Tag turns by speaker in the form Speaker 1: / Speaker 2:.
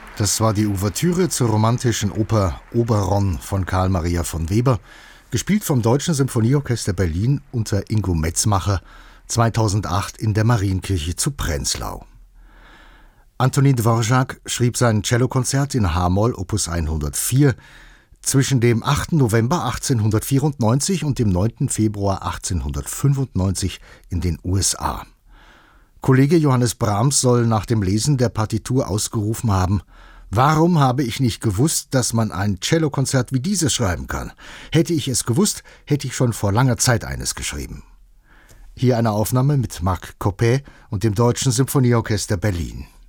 Speaker 1: Das war die Ouvertüre zur romantischen Oper Oberon von Karl Maria von Weber, gespielt vom Deutschen Symphonieorchester Berlin unter Ingo Metzmacher, 2008 in der Marienkirche zu Prenzlau. Antonin Dvorak schrieb sein Cellokonzert in h-Moll Opus 104 zwischen dem 8. November 1894 und dem 9. Februar 1895 in den USA. Kollege Johannes Brahms soll nach dem Lesen der Partitur ausgerufen haben: »Warum habe ich nicht gewusst, dass man ein Cellokonzert wie dieses schreiben kann? Hätte ich es gewusst, hätte ich schon vor langer Zeit eines geschrieben.« Hier eine Aufnahme mit Marc Coppet und dem Deutschen Symphonieorchester Berlin.